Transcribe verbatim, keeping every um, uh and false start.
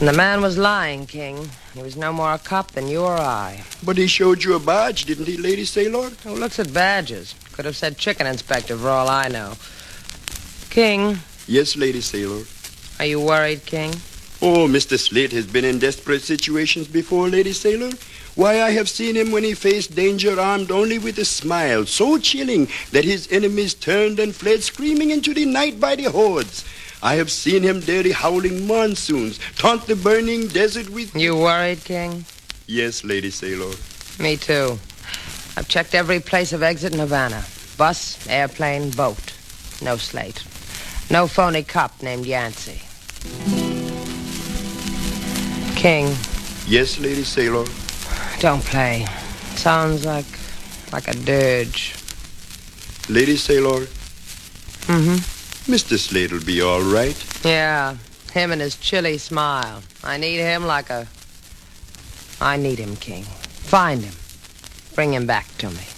And the man was lying, King. He was no more a cop than you or I. But he showed you a badge, didn't he, Lady Sailor? Who looks at badges? Could have said chicken inspector for all I know. King. Yes, Lady Sailor. Are you worried, King? Oh, Mister Slate has been in desperate situations before, Lady Sailor. Why, I have seen him when he faced danger armed only with a smile so chilling that his enemies turned and fled screaming into the night by the hordes. I have seen him dare the howling monsoons, taunt the burning desert with... You worried, King? Yes, Lady Sailor. Me too. I've checked every place of exit in Havana. Bus, airplane, boat. No Slate. No phony cop named Yancey. King. Yes, Lady Sailor. Don't play. Sounds like... like a dirge. Lady Sailor. Mm-hmm. Mister Slate'll be all right. Yeah, him and his chilly smile. I need him like a... I need him, King. Find him. Bring him back to me.